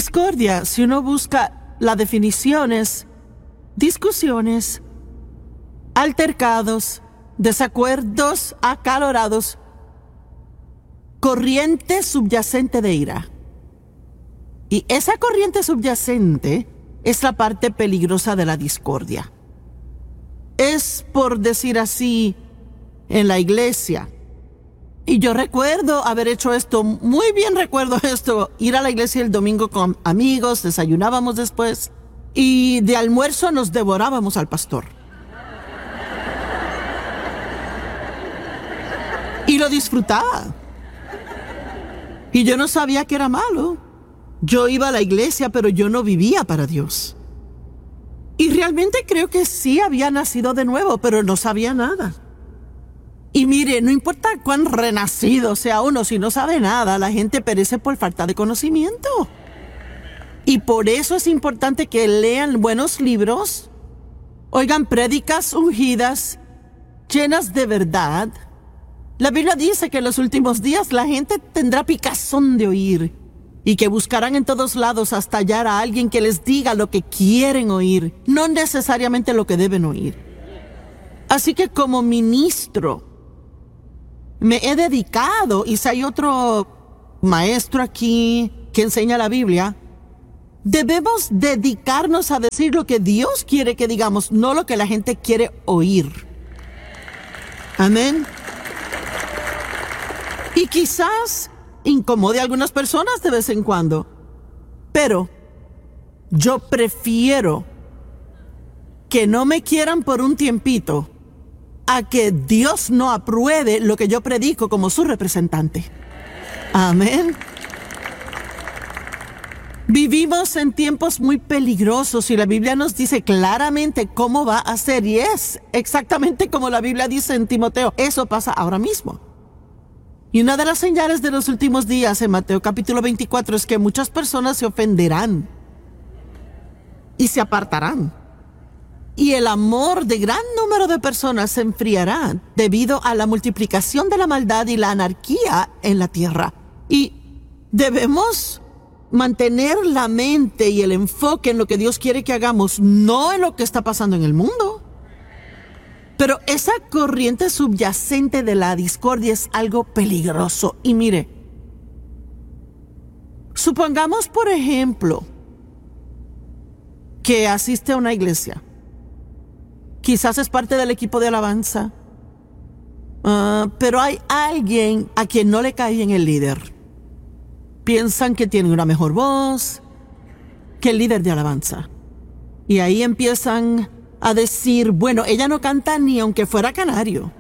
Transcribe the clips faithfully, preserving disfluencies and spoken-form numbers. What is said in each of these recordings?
Discordia, si uno busca la definición, es discusiones, altercados, desacuerdos acalorados, corriente subyacente de ira. Y esa corriente subyacente es la parte peligrosa de la discordia. Es, por decir así, en la iglesia. Y yo recuerdo haber hecho esto, muy bien recuerdo esto, ir a la iglesia el domingo con amigos, desayunábamos después, y de almuerzo nos devorábamos al pastor. Y lo disfrutaba. Y yo no sabía que era malo. Yo iba a la iglesia, pero yo no vivía para Dios. Y realmente creo que sí había nacido de nuevo, pero no sabía nada. Y mire, no importa cuán renacido sea uno, si no sabe nada, la gente perece por falta de conocimiento. Y por eso es importante que lean buenos libros, oigan prédicas ungidas, llenas de verdad. La Biblia dice que en los últimos días la gente tendrá picazón de oír y que buscarán en todos lados hasta hallar a alguien que les diga lo que quieren oír, no necesariamente lo que deben oír. Así que como ministro, me he dedicado, y si hay otro maestro aquí que enseña la Biblia, debemos dedicarnos a decir lo que Dios quiere que digamos, no lo que la gente quiere oír. Amén. Y quizás incomode a algunas personas de vez en cuando, pero yo prefiero que no me quieran por un tiempito a que Dios no apruebe lo que yo predico como su representante. Amén. Vivimos en tiempos muy peligrosos y la Biblia nos dice claramente cómo va a ser, y es exactamente como la Biblia dice en Timoteo. Eso pasa ahora mismo. Y una de las señales de los últimos días en Mateo capítulo veinticuatro es que muchas personas se ofenderán y se apartarán. Y el amor de gran número de personas se enfriará debido a la multiplicación de la maldad y la anarquía en la tierra. Y debemos mantener la mente y el enfoque en lo que Dios quiere que hagamos, no en lo que está pasando en el mundo. Pero esa corriente subyacente de la discordia es algo peligroso. Y mire, supongamos, por ejemplo, que asiste a una iglesia. Quizás es parte del equipo de alabanza, uh, pero hay alguien a quien no le cae bien el líder. Piensan que tiene una mejor voz que el líder de alabanza. Y ahí empiezan a decir, bueno, ella no canta ni aunque fuera canario.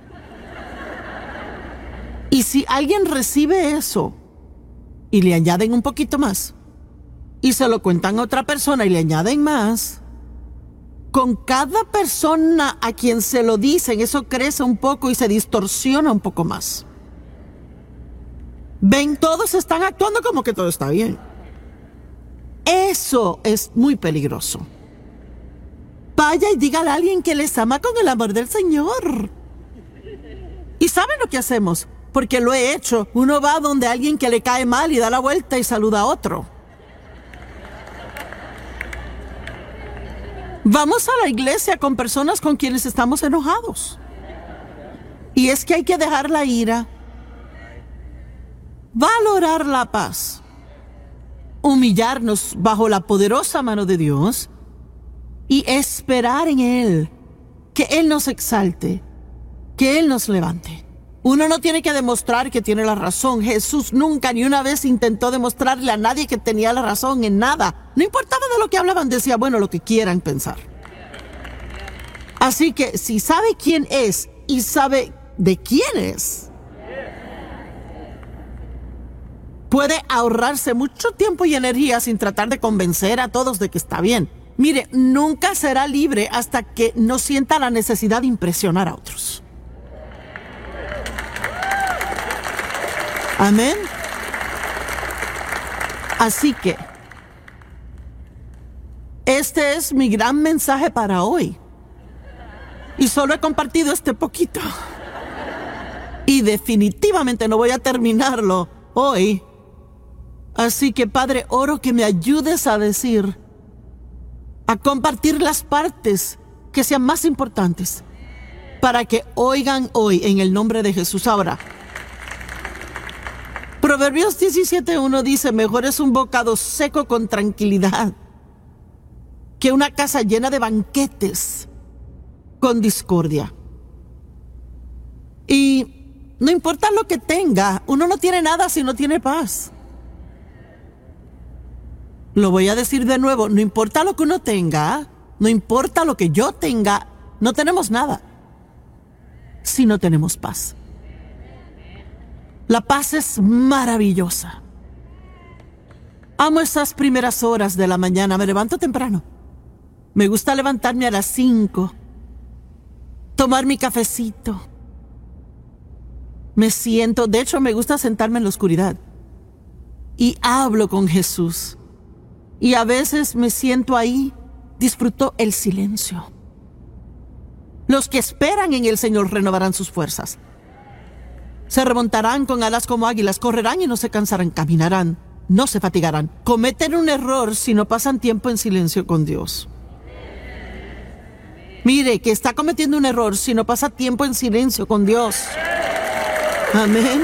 Y si alguien recibe eso y le añaden un poquito más, y se lo cuentan a otra persona y le añaden más, con cada persona a quien se lo dicen, eso crece un poco y se distorsiona un poco más. Ven, todos están actuando como que todo está bien. Eso es muy peligroso. Vaya y dígale a alguien que les ama con el amor del Señor. ¿Y saben lo que hacemos? Porque lo he hecho. Uno va donde alguien que le cae mal y da la vuelta y saluda a otro. Vamos a la iglesia con personas con quienes estamos enojados. Y es que hay que dejar la ira, valorar la paz, humillarnos bajo la poderosa mano de Dios y esperar en Él, que Él nos exalte, que Él nos levante. Uno no tiene que demostrar que tiene la razón. Jesús nunca ni una vez intentó demostrarle a nadie que tenía la razón en nada. No importaba de lo que hablaban, decía, bueno, lo que quieran pensar. Así que si sabe quién es y sabe de quién es, puede ahorrarse mucho tiempo y energía sin tratar de convencer a todos de que está bien. Mire, nunca será libre hasta que no sienta la necesidad de impresionar a otros. Amén. Así que este es mi gran mensaje para hoy. Y solo he compartido este poquito. Y definitivamente no voy a terminarlo hoy Así que, Padre, oro que me ayudes a decir, a compartir las partes que sean más importantes para que oigan hoy en el nombre de Jesús. Ahora, Proverbios diecisiete uno dice, mejor es un bocado seco con tranquilidad que una casa llena de banquetes con discordia. Y no importa lo que tenga, uno no tiene nada si no tiene paz. Lo voy a decir de nuevo, no importa lo que uno tenga, no importa lo que yo tenga, no tenemos nada si no tenemos paz. La paz es maravillosa. Amo esas primeras horas de la mañana, me levanto temprano. Me gusta levantarme a las cinco, tomar mi cafecito. Me siento, de hecho me gusta sentarme en la oscuridad y hablo con Jesús. Y a veces me siento ahí, disfruto el silencio. Los que esperan en el Señor renovarán sus fuerzas. Se remontarán con alas como águilas, correrán y no se cansarán, caminarán, no se fatigarán. Cometen un error si no pasan tiempo en silencio con Dios. Mire, que está cometiendo un error si no pasa tiempo en silencio con Dios. Amén.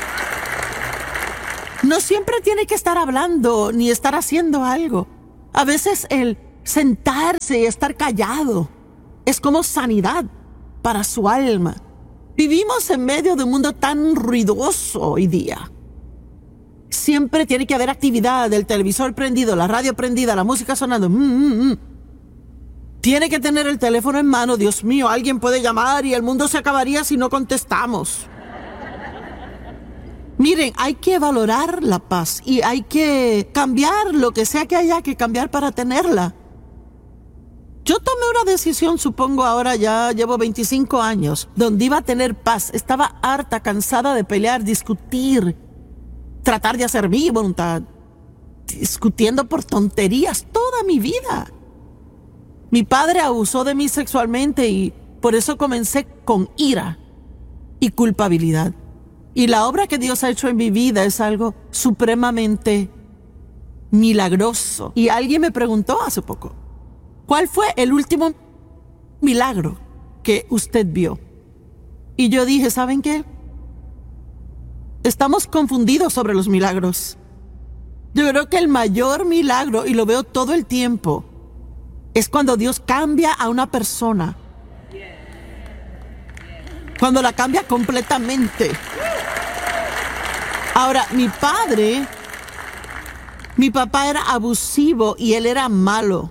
No siempre tiene que estar hablando ni estar haciendo algo. A veces el sentarse y estar callado es como sanidad para su alma. Vivimos en medio de un mundo tan ruidoso hoy día. Siempre tiene que haber actividad, el televisor prendido, la radio prendida, la música sonando. Mm, mm, mm. Tiene que tener el teléfono en mano. Dios mío, alguien puede llamar y el mundo se acabaría si no contestamos. Miren, hay que valorar la paz y hay que cambiar lo que sea que haya que cambiar para tenerla. Yo tomé una decisión, supongo ahora ya llevo veinticinco años, donde iba a tener paz. Estaba harta, cansada de pelear, discutir, tratar de hacer mi voluntad, discutiendo por tonterías toda mi vida. Mi padre abusó de mí sexualmente y por eso comencé con ira y culpabilidad. Y la obra que Dios ha hecho en mi vida es algo supremamente milagroso. Y alguien me preguntó hace poco, ¿cuál fue el último milagro que usted vio? Y yo dije, ¿saben qué? Estamos confundidos sobre los milagros. Yo creo que el mayor milagro, y lo veo todo el tiempo, es cuando Dios cambia a una persona. Cuando la cambia completamente. Ahora, mi padre, mi papá era abusivo y él era malo.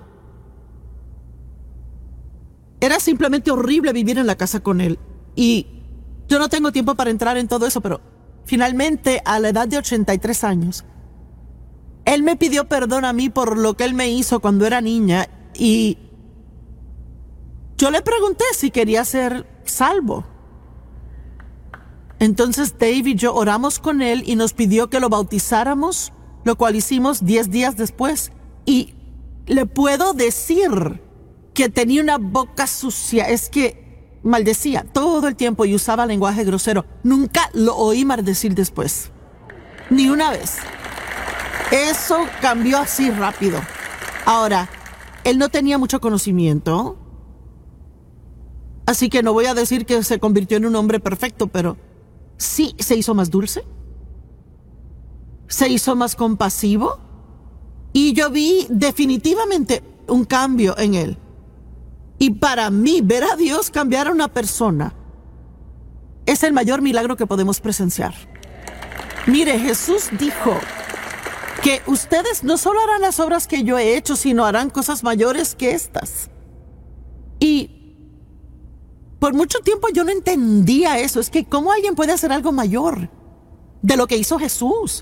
Era simplemente horrible vivir en la casa con él. Y yo no tengo tiempo para entrar en todo eso, pero finalmente, a la edad de ochenta y tres años, él me pidió perdón a mí por lo que él me hizo cuando era niña. Y yo le pregunté si quería ser salvo. Entonces Dave y yo oramos con él y nos pidió que lo bautizáramos, lo cual hicimos diez días después. Y le puedo decir que tenía una boca sucia. Es que maldecía todo el tiempo y usaba lenguaje grosero. Nunca lo oí maldecir después. Ni una vez. Eso cambió así rápido. Ahora, él no tenía mucho conocimiento. Así que no voy a decir que se convirtió en un hombre perfecto, pero sí se hizo más dulce. Se hizo más compasivo. Y yo vi definitivamente un cambio en él. Y para mí, ver a Dios cambiar a una persona es el mayor milagro que podemos presenciar. Mire, Jesús dijo que ustedes no solo harán las obras que yo he hecho, sino harán cosas mayores que estas. Y por mucho tiempo yo no entendía eso. Es que ¿cómo alguien puede hacer algo mayor de lo que hizo Jesús?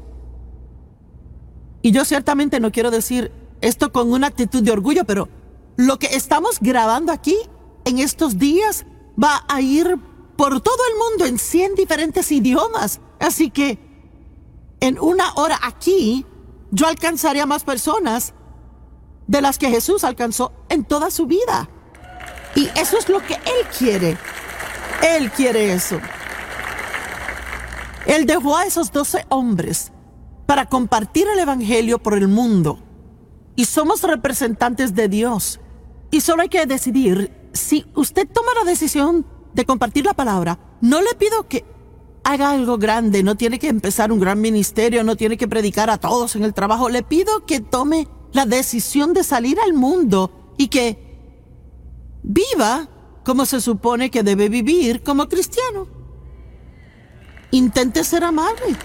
Y yo ciertamente no quiero decir esto con una actitud de orgullo, pero lo que estamos grabando aquí en estos días va a ir por todo el mundo en cien diferentes idiomas. Así que en una hora aquí yo alcanzaré a más personas de las que Jesús alcanzó en toda su vida. Y eso es lo que Él quiere. Él quiere eso. Él dejó a esos doce hombres para compartir el evangelio por el mundo. Y somos representantes de Dios. Y solo hay que decidir, si usted toma la decisión de compartir la palabra, no le pido que haga algo grande, no tiene que empezar un gran ministerio, no tiene que predicar a todos en el trabajo. Le pido que tome la decisión de salir al mundo y que viva como se supone que debe vivir como cristiano. Intente ser amable.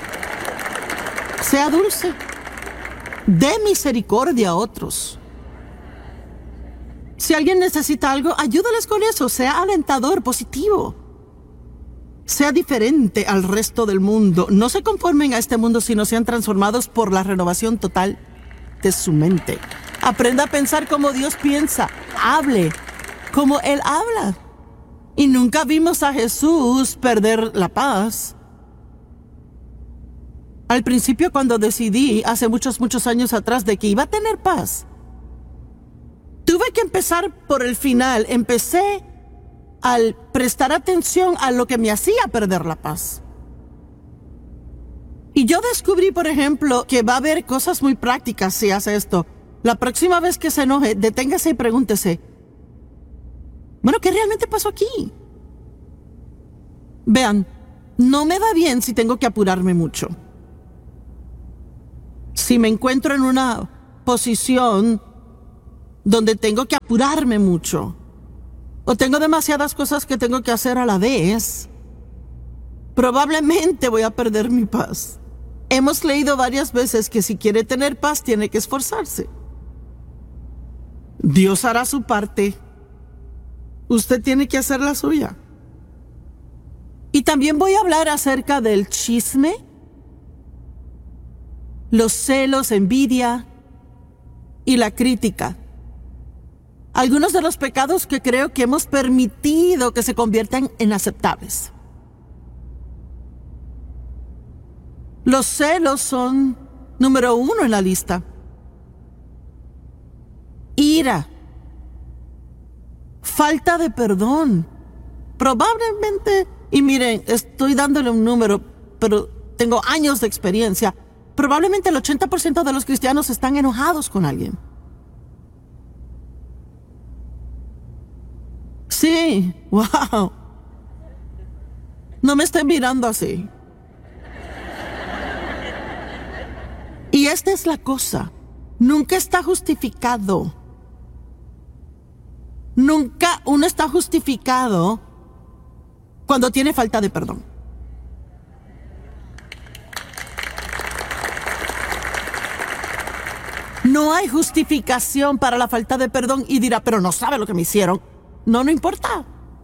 Sea dulce. Dé misericordia a otros. Si alguien necesita algo, ayúdales con eso. Sea alentador, positivo. Sea diferente al resto del mundo. No se conformen a este mundo, sino sean transformados por la renovación total de su mente. Aprenda a pensar como Dios piensa. Hable como Él habla. Y nunca vimos a Jesús perder la paz. Al principio, cuando decidí, hace muchos, muchos años atrás, de que iba a tener paz, tuve que empezar por el final. Empecé al prestar atención a lo que me hacía perder la paz. Y yo descubrí, por ejemplo, que va a haber cosas muy prácticas si hace esto. La próxima vez que se enoje, deténgase y pregúntese, bueno, ¿qué realmente pasó aquí? Vean, no me va bien si tengo que apurarme mucho. Si me encuentro en una posición donde tengo que apurarme mucho, o tengo demasiadas cosas que tengo que hacer a la vez, probablemente voy a perder mi paz. Hemos leído varias veces que si quiere tener paz, tiene que esforzarse. Dios hará su parte. Usted tiene que hacer la suya. Y también voy a hablar acerca del chisme, los celos, envidia y la crítica. Algunos de los pecados que creo que hemos permitido que se conviertan en aceptables. Los celos son número uno en la lista. Ira. Falta de perdón. Probablemente, y miren, estoy dándole un número, pero tengo años de experiencia. Probablemente el ochenta por ciento de los cristianos están enojados con alguien. Sí, wow. No me estén mirando así. Y esta es la cosa. Nunca está justificado. Nunca uno está justificado cuando tiene falta de perdón. No hay justificación para la falta de perdón y dirá, pero no sabe lo que me hicieron. No, no importa.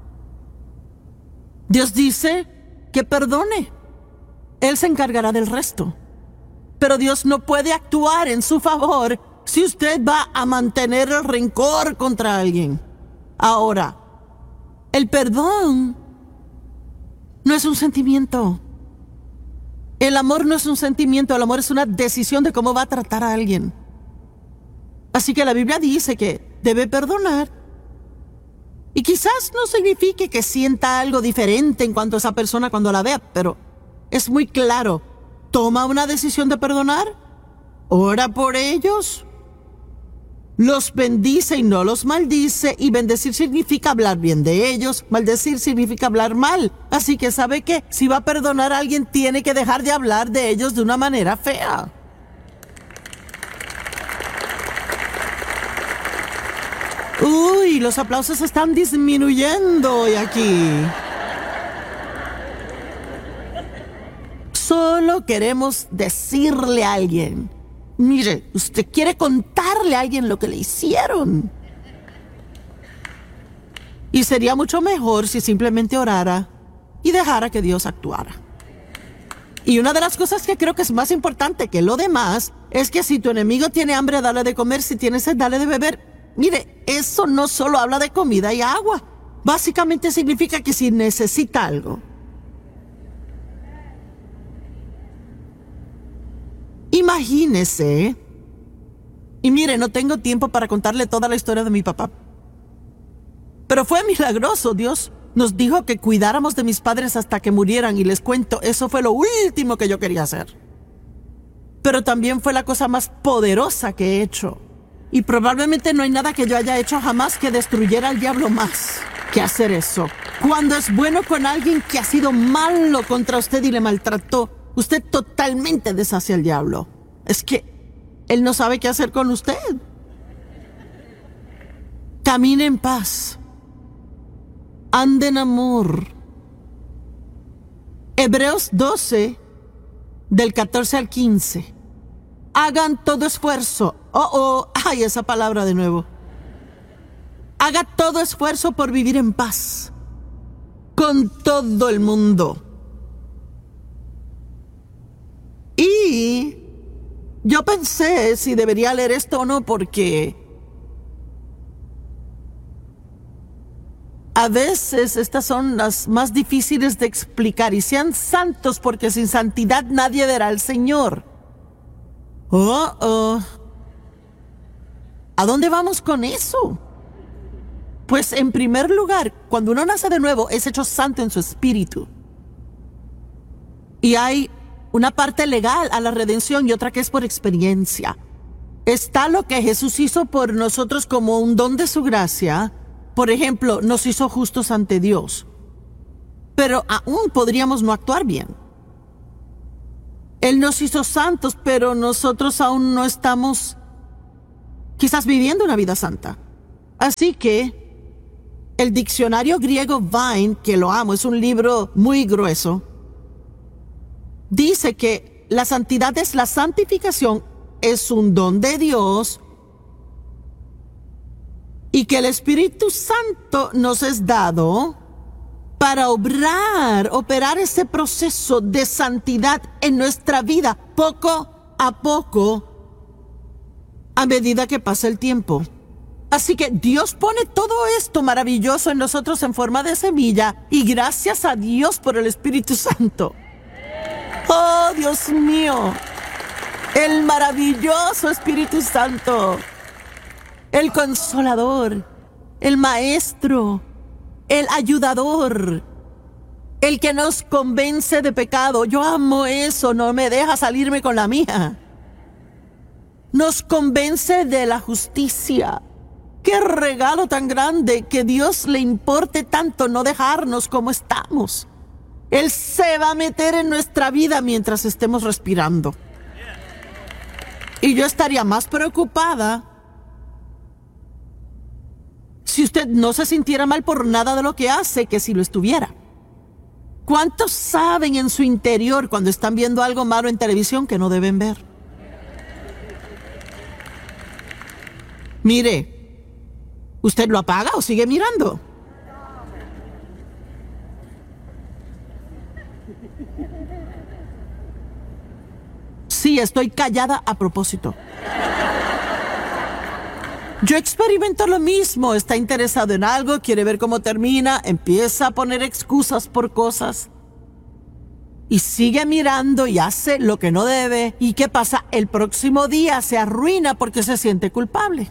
Dios dice que perdone. Él se encargará del resto. Pero Dios no puede actuar en su favor si usted va a mantener el rencor contra alguien. Ahora, el perdón no es un sentimiento. El amor no es un sentimiento, el amor es una decisión de cómo va a tratar a alguien. Así que la Biblia dice que debe perdonar. Y quizás no signifique que sienta algo diferente en cuanto a esa persona cuando la vea, pero es muy claro. Toma una decisión de perdonar, ora por ellos, los bendice y no los maldice, y bendecir significa hablar bien de ellos, maldecir significa hablar mal. Así que sabe que si va a perdonar a alguien, tiene que dejar de hablar de ellos de una manera fea. Uy, los aplausos están disminuyendo hoy aquí. Solo queremos decirle a alguien, mire, usted quiere contarle a alguien lo que le hicieron. Y sería mucho mejor si simplemente orara y dejara que Dios actuara. Y una de las cosas que creo que es más importante que lo demás es que si tu enemigo tiene hambre, dale de comer, si tiene sed, dale de beber. Mire, eso no solo habla de comida y agua. Básicamente significa que si necesita algo, imagínese, y mire, no tengo tiempo para contarle toda la historia de mi papá, pero fue milagroso. Dios nos dijo que cuidáramos de mis padres hasta que murieran, y les cuento, eso fue lo último que yo quería hacer. pero también fue la cosa más poderosa que he hecho. Y probablemente no hay nada que yo haya hecho jamás que destruyera al diablo más que hacer eso. Cuando es bueno con alguien que ha sido malo contra usted y le maltrató, usted totalmente deshace al diablo. Es que él no sabe qué hacer con usted. Camine en paz. Ande en amor. Hebreos doce, del catorce al quince. Hagan todo esfuerzo. Oh, oh, ay, esa palabra de nuevo. Haga todo esfuerzo por vivir en paz con todo el mundo. Y yo pensé si debería leer esto o no, porque a veces estas son las más difíciles de explicar. Y sean santos, porque sin santidad nadie verá al Señor. Oh, oh. ¿A dónde vamos con eso? Pues en primer lugar, cuando uno nace de nuevo, es hecho santo en su espíritu. Y hay una parte legal a la redención y otra que es por experiencia. Está lo que Jesús hizo por nosotros como un don de su gracia. Por ejemplo, nos hizo justos ante Dios. Pero aún podríamos no actuar bien. Él nos hizo santos, pero nosotros aún no estamos quizás viviendo una vida santa. Así que el diccionario griego Vine, que lo amo, es un libro muy grueso, dice que la santidad es la santificación, es un don de Dios y que el Espíritu Santo nos es dado para obrar, operar ese proceso de santidad en nuestra vida poco a poco a medida que pasa el tiempo. Así que Dios pone todo esto maravilloso en nosotros en forma de semilla y gracias a Dios por el Espíritu Santo. ¡Oh, Dios mío! El maravilloso Espíritu Santo, el Consolador, el Maestro, el Ayudador, el que nos convence de pecado. Yo amo eso, no me deja salirme con la mía. Nos convence de la justicia. ¡Qué regalo tan grande que Dios le importe tanto no dejarnos como estamos! Él se va a meter en nuestra vida mientras estemos respirando. Y yo estaría más preocupada si usted no se sintiera mal por nada de lo que hace que si lo estuviera. ¿Cuántos saben en su interior cuando están viendo algo malo en televisión que no deben ver? Mire, ¿usted lo apaga o sigue mirando? Sí, estoy callada a propósito. Yo experimento lo mismo. Está interesado en algo, quiere ver cómo termina, empieza a poner excusas por cosas y sigue mirando y hace lo que no debe. ¿Y qué pasa? El próximo día se arruina porque se siente culpable.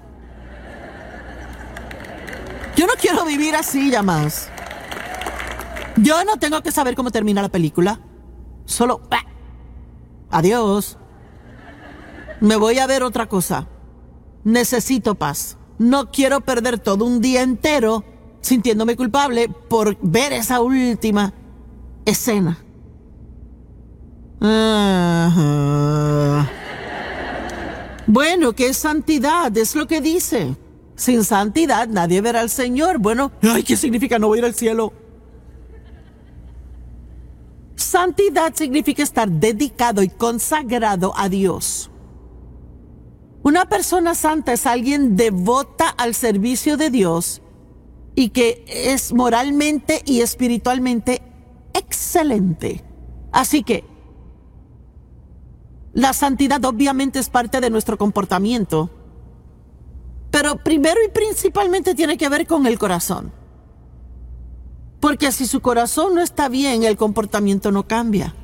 Yo no quiero vivir así ya más. Yo no tengo que saber cómo termina la película. Solo ¡bah! Adiós. Me voy a ver otra cosa. Necesito paz. No quiero perder todo un día entero sintiéndome culpable por ver esa última escena. Ajá. Bueno, ¿qué es santidad? Es lo que dice. Sin santidad nadie verá al Señor. Bueno, ay, ¿qué significa no voy a ir al cielo? Santidad significa estar dedicado y consagrado a Dios. Una persona santa es alguien devota al servicio de Dios y que es moralmente y espiritualmente excelente. Así que la santidad obviamente es parte de nuestro comportamiento, pero primero y principalmente tiene que ver con el corazón. Porque si su corazón no está bien, el comportamiento no cambia.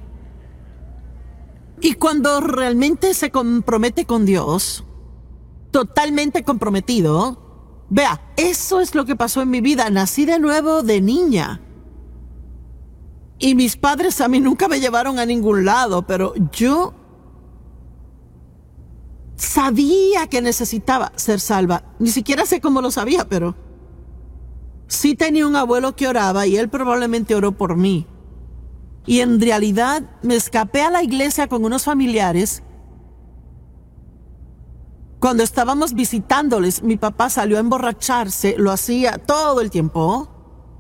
Y cuando realmente se compromete con Dios, totalmente comprometido, vea, eso es lo que pasó en mi vida. Nací de nuevo de niña. Y mis padres a mí nunca me llevaron a ningún lado, pero yo sabía que necesitaba ser salva. Ni siquiera sé cómo lo sabía, pero sí tenía un abuelo que oraba y él probablemente oró por mí. Y en realidad me escapé a la iglesia con unos familiares. Cuando estábamos visitándoles, mi papá salió a emborracharse, lo hacía todo el tiempo.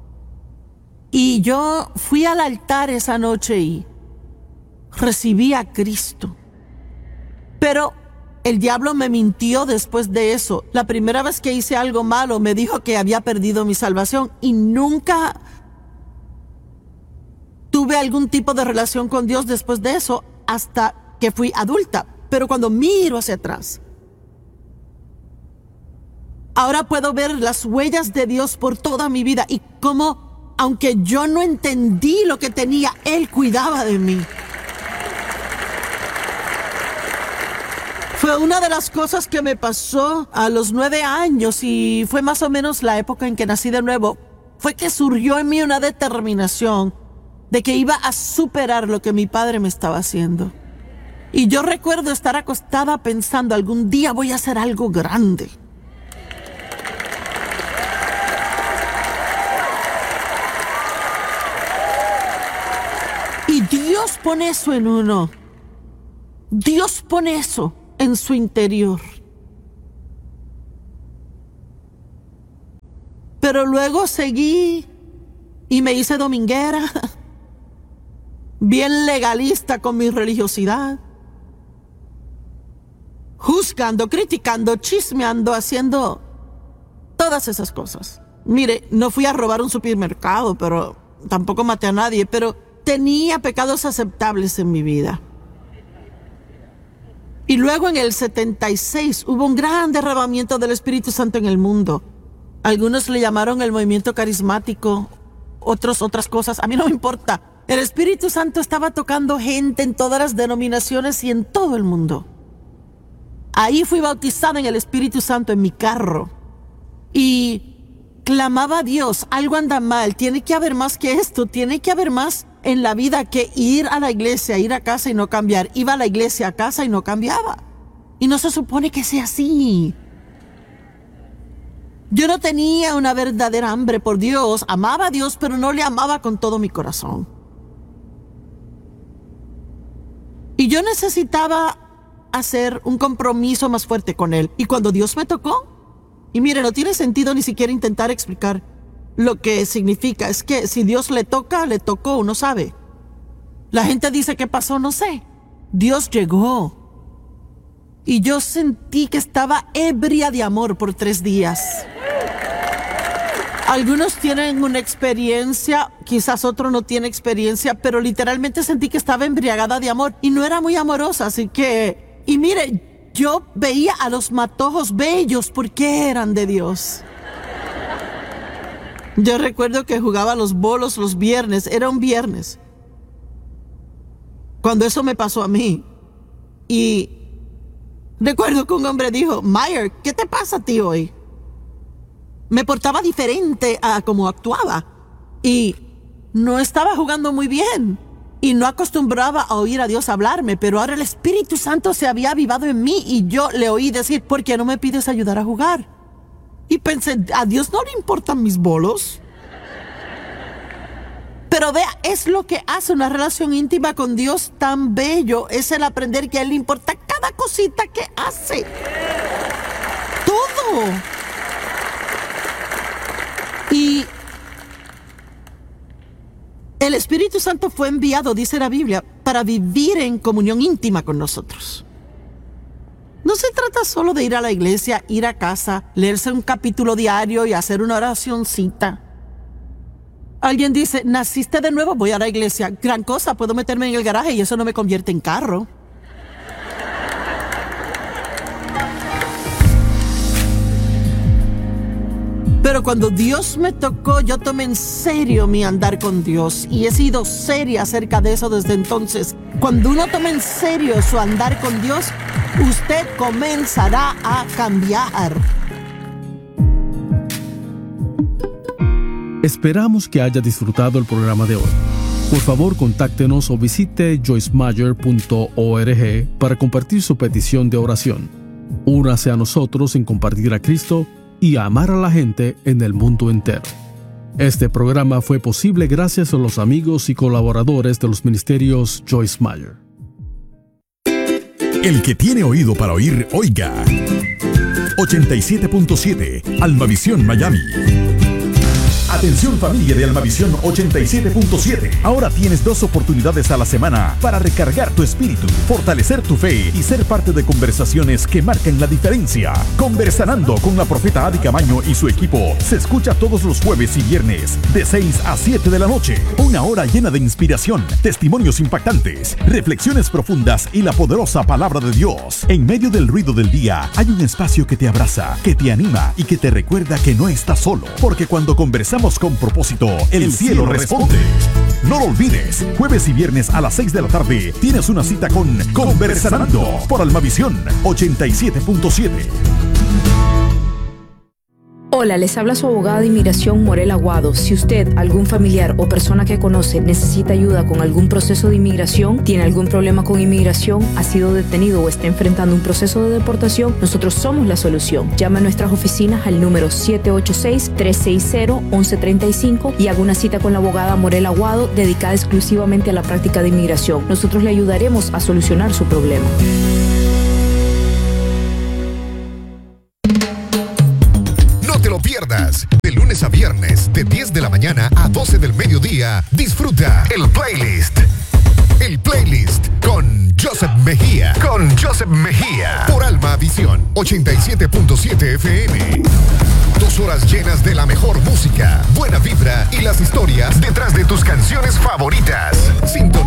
Y yo fui al altar esa noche y recibí a Cristo. Pero el diablo me mintió después de eso. La primera vez que hice algo malo me dijo que había perdido mi salvación y nunca tuve algún tipo de relación con Dios después de eso hasta que fui adulta. Pero cuando miro hacia atrás, ahora puedo ver las huellas de Dios por toda mi vida y cómo, aunque yo no entendí lo que tenía, Él cuidaba de mí. Fue una de las cosas que me pasó a los nueve años y fue más o menos la época en que nací de nuevo. Fue que surgió en mí una determinación de que iba a superar lo que mi padre me estaba haciendo. Y yo recuerdo estar acostada pensando, algún día voy a hacer algo grande. Y Dios pone eso en uno. Dios pone eso en su interior. Pero luego seguí y me hice dominguera, bien legalista con mi religiosidad, juzgando, criticando, chismeando, haciendo todas esas cosas. Mire, no fui a robar un supermercado, pero tampoco maté a nadie, pero tenía pecados aceptables en mi vida. Y luego en el setenta y seis hubo un gran derramamiento del Espíritu Santo en el mundo. Algunos le llamaron el movimiento carismático, otros otras cosas. A mí no me importa. El Espíritu Santo estaba tocando gente en todas las denominaciones y en todo el mundo. Ahí fui bautizada en el Espíritu Santo en mi carro. Y clamaba a Dios, algo anda mal, tiene que haber más que esto, tiene que haber más en la vida que ir a la iglesia, ir a casa y no cambiar. Iba a la iglesia, a casa y no cambiaba. Y no se supone que sea así. Yo no tenía una verdadera hambre por Dios. Amaba a Dios, pero no le amaba con todo mi corazón. Y yo necesitaba hacer un compromiso más fuerte con Él. Y cuando Dios me tocó, y mire, no tiene sentido ni siquiera intentar explicar lo que significa. Es que si Dios le toca, le tocó, uno sabe. La gente dice, ¿qué pasó? No sé. Dios llegó. Y yo sentí que estaba ebria de amor por tres días. Algunos tienen una experiencia, quizás otro no tiene experiencia, pero literalmente sentí que estaba embriagada de amor. Y no era muy amorosa, así que... Y mire, yo veía a los matojos bellos porque eran de Dios. Yo recuerdo que jugaba los bolos los viernes, era un viernes, cuando eso me pasó a mí. Y recuerdo que un hombre dijo, Meyer, ¿qué te pasa a ti hoy? Me portaba diferente a como actuaba y no estaba jugando muy bien y no acostumbraba a oír a Dios hablarme, pero ahora el Espíritu Santo se había avivado en mí y yo le oí decir, ¿por qué no me pides ayudar a jugar? Y pensé, ¿a Dios no le importan mis bolos? Pero vea, es lo que hace una relación íntima con Dios tan bello. Es el aprender que a Él le importa cada cosita que hace. Todo. Y el Espíritu Santo fue enviado, dice la Biblia, para vivir en comunión íntima con nosotros. No se trata solo de ir a la iglesia, ir a casa, leerse un capítulo diario y hacer una oracioncita. Alguien dice, ¿naciste de nuevo? Voy a la iglesia. Gran cosa, puedo meterme en el garaje y eso no me convierte en carro. Pero cuando Dios me tocó, yo tomé en serio mi andar con Dios y he sido seria acerca de eso desde entonces. Cuando uno toma en serio su andar con Dios, usted comenzará a cambiar. Esperamos que haya disfrutado el programa de hoy. Por favor, contáctenos o visite joyce meyer punto org para compartir su petición de oración. Únase a nosotros en compartir a Cristo y amar a la gente en el mundo entero. Este programa fue posible gracias a los amigos y colaboradores de los ministerios Joyce Meyer. El que tiene oído para oír, oiga. ochenta y siete punto siete, Almavisión Miami. Atención familia de Almavisión ochenta y siete punto siete. Ahora tienes dos oportunidades a la semana para recargar tu espíritu, fortalecer tu fe y ser parte de conversaciones que marcan la diferencia. Conversanando con la profeta Adi Camaño y su equipo se escucha todos los jueves y viernes de seis a siete de la noche. Una hora llena de inspiración, testimonios impactantes, reflexiones profundas y la poderosa palabra de Dios. En medio del ruido del día hay un espacio que te abraza, que te anima y que te recuerda que no estás solo. Porque cuando conversamos con propósito, el, el cielo, cielo responde. responde. No lo olvides, jueves y viernes a las seis de la tarde tienes una cita con Conversanando por Almavisión ochenta y siete punto siete. Hola, les habla su abogada de inmigración Morel Aguado. Si usted, algún familiar o persona que conoce necesita ayuda con algún proceso de inmigración, tiene algún problema con inmigración, ha sido detenido o está enfrentando un proceso de deportación, nosotros somos la solución. Llame a nuestras oficinas al número siete ocho seis, tres seis cero, uno uno tres cinco y haga una cita con la abogada Morel Aguado dedicada exclusivamente a la práctica de inmigración. Nosotros le ayudaremos a solucionar su problema. No te lo pierdas. De lunes a viernes, de diez de la mañana a doce del mediodía, disfruta el playlist. El playlist con Joseph Mejía. Con Joseph Mejía. Por Almavisión ochenta y siete punto siete F M. Dos horas llenas de la mejor música, buena vibra y las historias detrás de tus canciones favoritas. Sintoniza